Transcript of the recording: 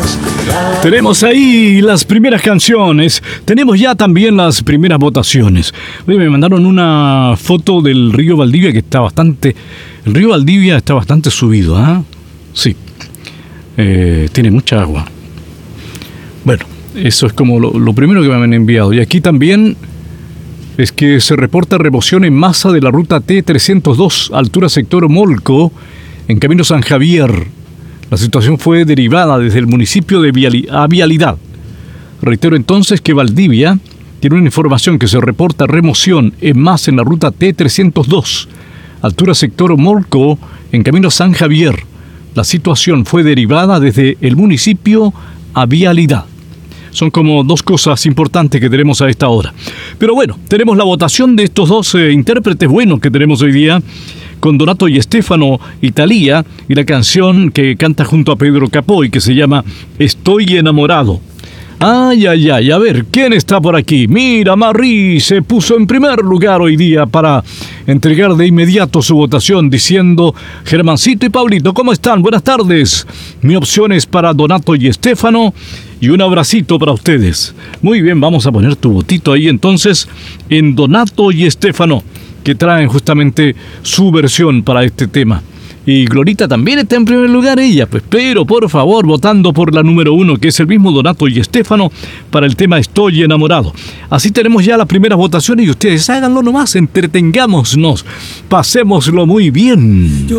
Tenemos ahí las primeras canciones. Tenemos ya también las primeras votaciones. Oye, me mandaron una foto del río Valdivia que está bastante... El río Valdivia está bastante subido, ¿ah? Sí. Tiene mucha agua. Bueno, eso es como lo primero que me han enviado. Y aquí también es que se reporta remoción en masa de la ruta T302, altura sector Molco, en camino San Javier. La situación fue derivada desde el municipio de Vialidad. Reitero entonces que Valdivia tiene una información que se reporta remoción en masa en la ruta T302, altura sector Molco, en camino San Javier. La situación fue derivada desde el municipio a Vialidad. Son como dos cosas importantes que tenemos a esta hora. Pero bueno, tenemos la votación de estos dos intérpretes buenos que tenemos hoy día, con Donato y Stefano Italia, y la canción que canta junto a Pedro Capó y que se llama Estoy enamorado. Ay, ay, ay, a ver, ¿quién está por aquí? Mira, Marí se puso en primer lugar hoy día para entregar de inmediato su votación diciendo: Germancito y Pablito, ¿cómo están? Buenas tardes. Mi opción es para Donato y Stefano y un abracito para ustedes. Muy bien, vamos a poner tu votito ahí entonces en Donato y Stefano, que traen justamente su versión para este tema. Y Glorita también está en primer lugar ella, pues, pero por favor, votando por la número 1, que es el mismo Donato y Stefano, para el tema Estoy enamorado. Así tenemos ya las primeras votaciones y ustedes háganlo nomás, entretengámonos, pasémoslo muy bien.